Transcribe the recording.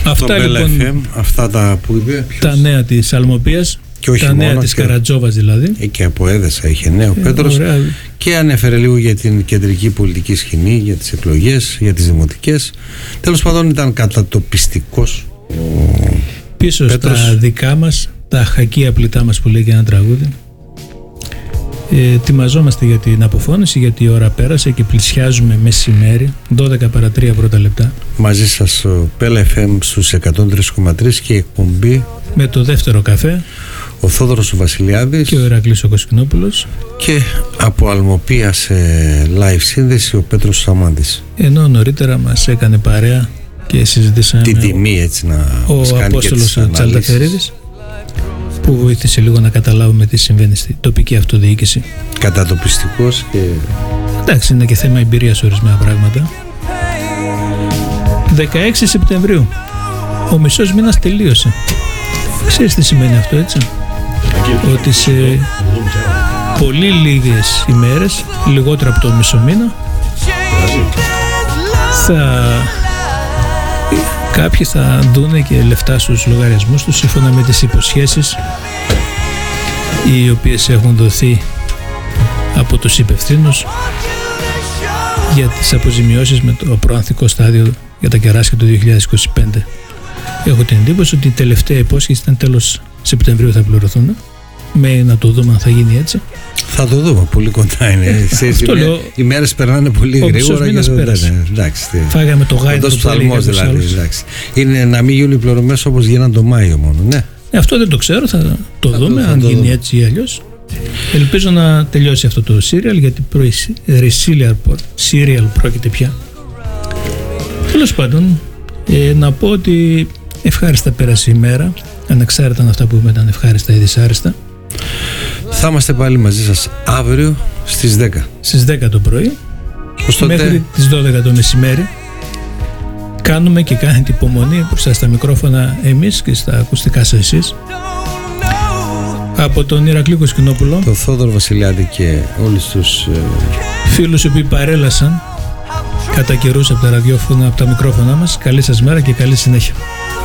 Αυτά λοιπόν, FM, αυτά τα που είπε. Τα νέα της Αλμοπίας, τα νέα της Καρατζόβας δηλαδή. Και από Έδεσα είχε νέο Πέτρος. Ωραία. Και ανέφερε λίγο για την κεντρική πολιτική σκηνή, για τις εκλογές, για τις δημοτικές. Τέλος πάντων ήταν κατατοπιστικός πίσω Πέτρος. Στα δικά μας, τα χακία πλητά μας που λέει και ένα τραγούδι. Ετοιμαζόμαστε για την αποφώνηση, γιατί η ώρα πέρασε και πλησιάζουμε μεσημέρι, 12 παρά 3 πρώτα λεπτά. Μαζί σας ο Πέλα FM στους 103,3 και η εκπομπή Με το δεύτερο καφέ, ο Θόδωρος ο Βασιλιάδης και ο Ηρακλής ο Κοσκινόπουλος. Και από Αλμοπία σε live σύνδεση ο Πέτρος Σαμάντης. Ενώ νωρίτερα μας έκανε παρέα και συζητήσαμε την τιμή, έτσι, να μας ο κάνει Απόστολος και τις Τσαλταφερίδης, που βοήθησε λίγο να καταλάβουμε τι συμβαίνει στη τοπική αυτοδιοίκηση. Κατατοπιστικός και... Εντάξει, είναι και θέμα εμπειρίας ορισμένα πράγματα. 16 Σεπτεμβρίου. Ο μισός μήνας τελείωσε. Ξέρεις τι σημαίνει αυτό, έτσι? Ότι σε πολύ λίγες ημέρες, λιγότερο από το μισό μήνα, κάποιοι θα δούνε και λεφτά στους λογαριασμούς τους σύμφωνα με τις υποσχέσεις οι οποίες έχουν δοθεί από τους υπευθύνους για τις αποζημιώσεις με το προανθικό στάδιο για τα κεράσια του 2025. Έχω την εντύπωση ότι η τελευταία υπόσχεση ήταν τέλος Σεπτεμβρίου θα πληρωθούν. Με να το δούμε αν θα γίνει έτσι. Θα το δούμε, πολύ κοντά είναι. Οι μέρες περνάνε πολύ γρήγορα και φάγαμε το γάιδο του ψαλμός δηλαδή. Είναι να μην γίνουν οι πληρωμές όπως γίναν το Μάιο μόνο, ναι. Αυτό δεν το ξέρω, θα το δούμε αν γίνει έτσι ή αλλιώς. Ελπίζω να τελειώσει αυτό το serial, γιατί serial πρόκειται πια. Τέλος πάντων, να πω ότι ευχάριστα πέρασε η μέρα, ανεξάρτητα από αυτά που ήταν ευχάριστα ή δυσάρεστα. Θα είμαστε πάλι μαζί σας αύριο στις 10. Στις 10 το πρωί μέχρι τις 12 το μεσημέρι. Κάνουμε και κάνετε υπομονή μπροστά στα μικρόφωνα εμείς και στα ακουστικά σας εσείς. Από τον Ηρακλή Κοσκινόπουλο, τον Θόδωρο Βασιλιάδη και όλους τους φίλους οι οποίοι παρέλασαν κατά καιρούς από τα ραδιόφωνα, από τα μικρόφωνα μας. Καλή σας μέρα και καλή συνέχεια.